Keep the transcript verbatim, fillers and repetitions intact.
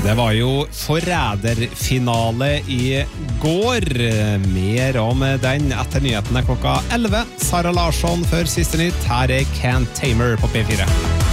Det var jo forræderfinale i går. Mer om den etter nyhetene klokka elleve. Sara Larsson for siste nytt. Her er Can't Tamer på P fire.